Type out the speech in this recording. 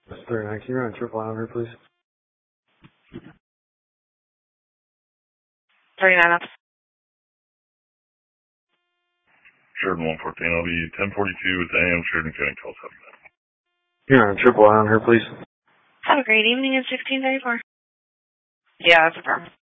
39, can you run triple on her, please? 39 up. Sheridan 114, I'll be 1042 with AM Sheridan County 1279. Can you run triple on her, please? Have a great evening at 1634. Yeah, that's a problem.